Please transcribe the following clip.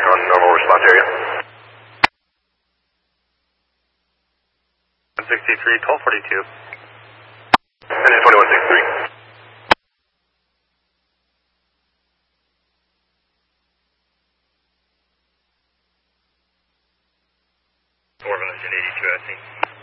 on normal response area. 163, 1242. Engine 2163. Engine 82, I think.